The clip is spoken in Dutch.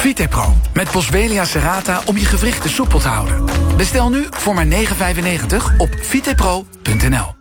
Vitepro, met Boswellia serrata om je gewrichten soepel te houden. Bestel nu voor maar €9,95 op vitepro.nl.